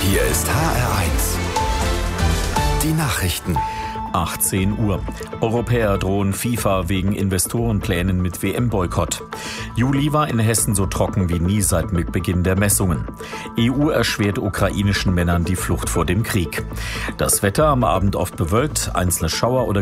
Hier ist HR1. Die Nachrichten. 18 Uhr. Europäer drohen FIFA wegen Investorenplänen mit WM-Boykott. Juli war in Hessen so trocken wie nie seit Beginn der Messungen. EU erschwert ukrainischen Männern die Flucht vor dem Krieg. Das Wetter am Abend oft bewölkt, einzelne Schauer oder